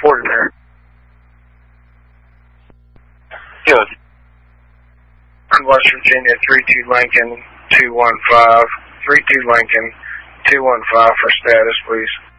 reported there. Good. West Virginia 32 Lincoln 215. 32 Lincoln 215 for status, please.